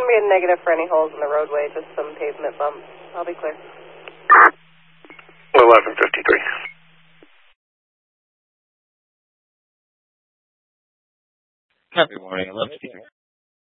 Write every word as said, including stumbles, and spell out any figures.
be a negative for any holes in the roadway, just some pavement bumps. I'll be clear. eleven fifty-three. Good morning, eleven fifty-three.